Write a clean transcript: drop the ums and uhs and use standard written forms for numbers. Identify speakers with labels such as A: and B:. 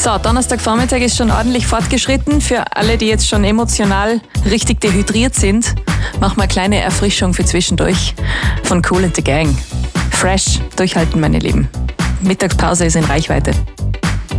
A: So, Donnerstagvormittag ist schon ordentlich fortgeschritten. Für alle, die jetzt schon emotional richtig dehydriert sind, machen wir eine kleine Erfrischung für zwischendurch von Kool and the Gang. Fresh, durchhalten, meine Lieben. Mittagspause ist in Reichweite.